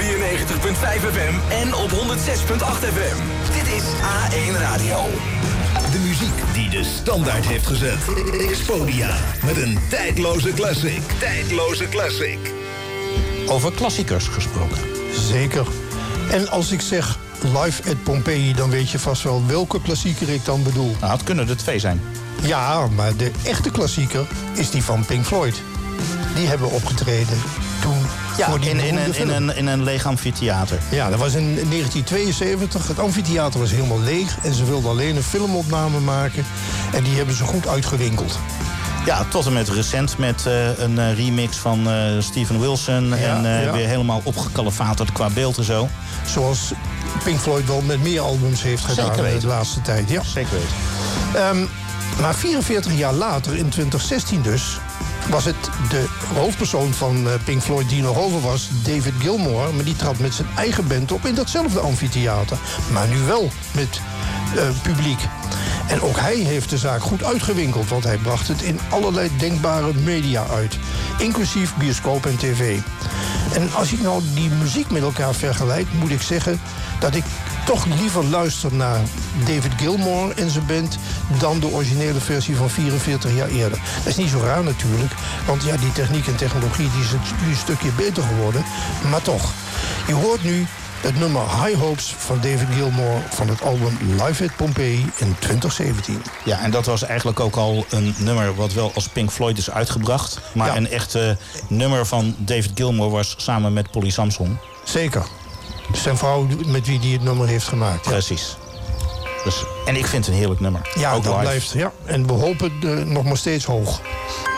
FM en op 106.8 FM. Dit is A1 Radio. De muziek die de standaard heeft gezet. Expodia met een tijdloze classic. Tijdloze classic. Over klassiekers gesproken. Zeker. En als ik zeg Live at Pompeii, dan weet je vast wel welke klassieker ik dan bedoel. Nou, het kunnen er 2 zijn. Ja, maar de echte klassieker is die van Pink Floyd. Die hebben opgetreden toen voor die in een leeg amfitheater. Ja, dat was in 1972. Het amfitheater was helemaal leeg en ze wilden alleen een filmopname maken. En die hebben ze goed uitgewinkeld. Ja, tot en met recent met een remix van Steven Wilson. Weer helemaal opgekalefaterd qua beeld en zo. Zoals Pink Floyd wel met meer albums heeft gedaan de laatste tijd. Ja. Zeker weten. Maar 44 jaar later, in 2016 dus, was het de hoofdpersoon van Pink Floyd die nog over was, David Gilmour. Maar die trad met zijn eigen band op in datzelfde amfitheater. Maar nu wel met publiek. En ook hij heeft de zaak goed uitgewinkeld, want hij bracht het in allerlei denkbare media uit. Inclusief bioscoop en tv. En als ik nou die muziek met elkaar vergelijk, moet ik zeggen dat ik toch liever luister naar David Gilmour en zijn band dan de originele versie van 44 jaar eerder. Dat is niet zo raar natuurlijk, want ja, die techniek en technologie die is nu een stukje beter geworden. Maar toch, je hoort nu het nummer High Hopes van David Gilmour van het album Live at Pompeii in 2017. Ja, en dat was eigenlijk ook al een nummer wat wel als Pink Floyd is uitgebracht. Maar een echte nummer van David Gilmour was samen met Polly Samson. Zeker. Zijn vrouw met wie hij het nummer heeft gemaakt. Ja. Precies. Dus, en ik vind het een heerlijk nummer. Ja, ook dat live. blijft. Ja. En we hopen nog maar steeds hoog.